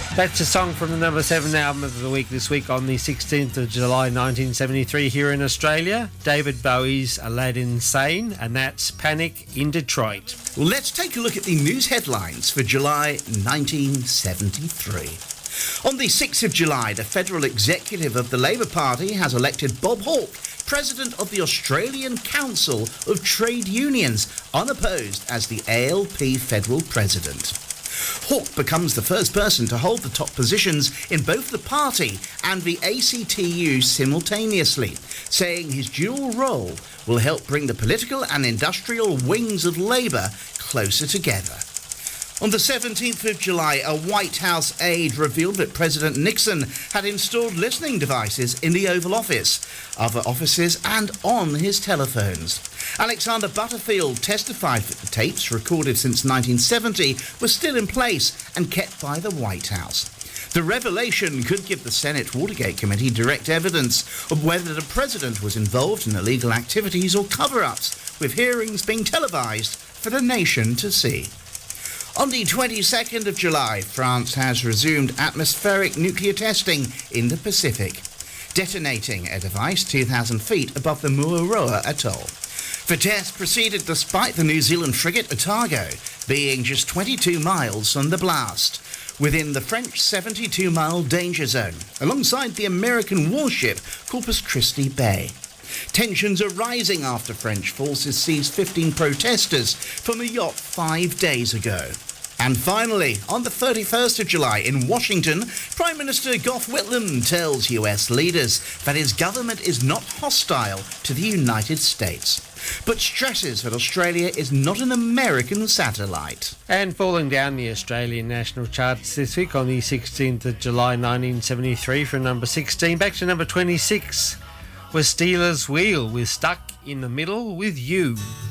That's a song from the number 7 album of the week this week on the 16th of July 1973 here in Australia. David Bowie's Aladdin Sane, and that's Panic in Detroit. Well, let's take a look at the news headlines for July 1973. On the 6th of July, the federal executive of the Labour Party has elected Bob Hawke President of the Australian Council of Trade Unions, unopposed as the ALP federal president. Hawke becomes the first person to hold the top positions in both the party and the ACTU simultaneously, saying his dual role will help bring the political and industrial wings of Labour closer together. On the 17th of July, a White House aide revealed that President Nixon had installed listening devices in the Oval Office, other offices and on his telephones. Alexander Butterfield testified that the tapes, recorded since 1970, were still in place and kept by the White House. The revelation could give the Senate Watergate Committee direct evidence of whether the president was involved in illegal activities or cover-ups, with hearings being televised for the nation to see. On the 22nd of July, France has resumed atmospheric nuclear testing in the Pacific, detonating a device 2,000 feet above the Mururoa Atoll. The test proceeded despite the New Zealand frigate Otago being just 22 miles from the blast, within the French 72-mile danger zone, alongside the American warship Corpus Christi Bay. Tensions are rising after French forces seized 15 protesters from a yacht 5 days ago. And finally, on the 31st of July in Washington, Prime Minister Gough Whitlam tells US leaders that his government is not hostile to the United States, but stresses that Australia is not an American satellite. And falling down the Australian national charts this week on the 16th of July 1973 from number 16 back to number 26 was Stealers Wheel with Stuck in the Middle with You.